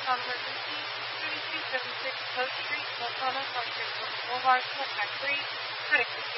on emergency, 3276 Coast Street, Los Alamos, Los Boulevard, Factory, Medical